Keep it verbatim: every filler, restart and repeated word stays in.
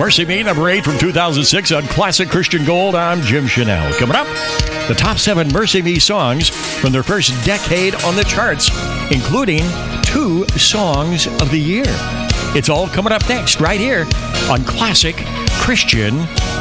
Mercy Me, number eight from two thousand six on Classic Christian Gold. I'm Jim Chanel. Coming up, the top seven Mercy Me songs from their first decade on the charts, including two songs of the year. It's all coming up next, right here on Classic Christian